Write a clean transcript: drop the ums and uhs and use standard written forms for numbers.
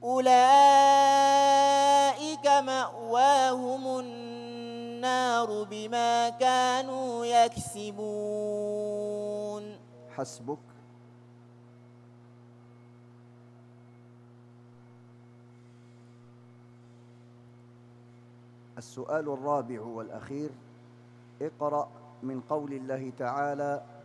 أولئك مأواهم النار بما كانوا يكسبون. حسبك. السؤال الرابع والأخير: اقرأ من قول الله تعالى: